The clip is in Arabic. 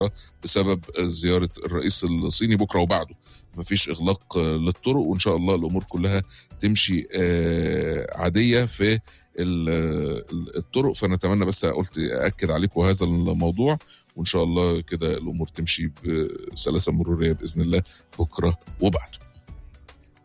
بسبب زيارة الرئيس الصيني بكرة وبعده. مفيش إغلاق للطرق، وإن شاء الله الأمور كلها تمشي عادية في الطرق. فنتمنى، بس قلت أأكد عليكم هذا الموضوع، وإن شاء الله كده الأمور تمشي بسلاسة مرورية بإذن الله بكرة وبعده.